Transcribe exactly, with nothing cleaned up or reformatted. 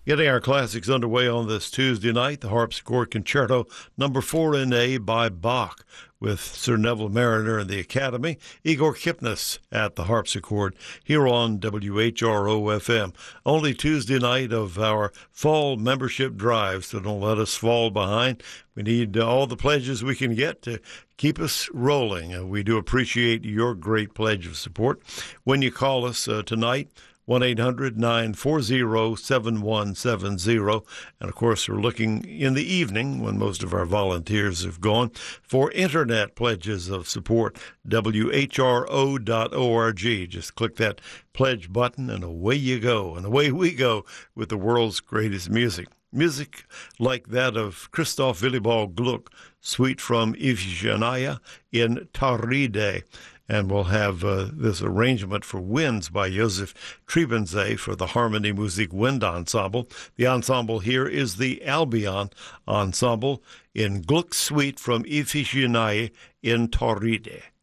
Getting our classics underway on this Tuesday night, the Harpsichord Concerto number four in A by Bach, with Sir Neville Marriner in the Academy, Igor Kipnis at the harpsichord, here on W H R O F M. Only Tuesday night of our fall membership drive, so don't let us fall behind. We need uh, all the pledges we can get to keep us rolling. Uh, we do appreciate your great pledge of support. When you call us uh, tonight, one eight hundred nine four zero seven one seven zero. And, of course, we're looking in the evening, when most of our volunteers have gone, for Internet pledges of support, W H R O dot org. Just click that pledge button, and away you go. And away we go with the world's greatest music. Music like that of Christoph Willibald Gluck, Suite from Iphigenia in Tauride. And we'll have uh, this arrangement for winds by Josef Trebenzee for the Harmony Musik Wind Ensemble. The ensemble here is the Albion Ensemble in Gluck's Suite from Iphigenia in Tauride.